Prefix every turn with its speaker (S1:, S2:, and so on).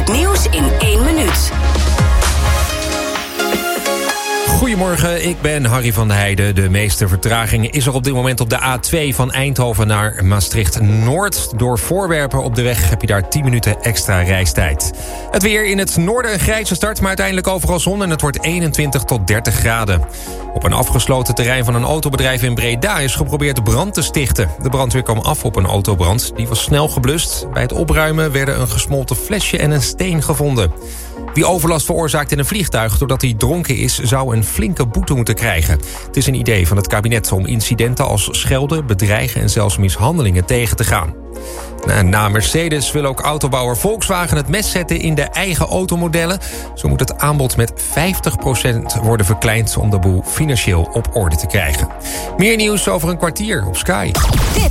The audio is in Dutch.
S1: Het nieuws in 1 minuut.
S2: Goedemorgen, ik ben Harry van der Heijden. De meeste vertraging is er op dit moment op de A2 van Eindhoven naar Maastricht-Noord. Door voorwerpen op de weg heb je daar 10 minuten extra reistijd. Het weer in het noorden een grijze start, maar uiteindelijk overal zon en het wordt 21 tot 30 graden. Op een afgesloten terrein van een autobedrijf in Breda is geprobeerd brand te stichten. De brandweer kwam af op een autobrand. Die was snel geblust. Bij het opruimen werden een gesmolten flesje en een steen gevonden. Wie overlast veroorzaakt in een vliegtuig doordat hij dronken is, zou een flinke boete moeten krijgen. Het is een idee van het kabinet om incidenten als schelden, bedreigen en zelfs mishandelingen tegen te gaan. Na Mercedes wil ook autobouwer Volkswagen het mes zetten in de eigen automodellen. Zo moet het aanbod met 50% worden verkleind om de boel financieel op orde te krijgen. Meer nieuws over een kwartier op Sky.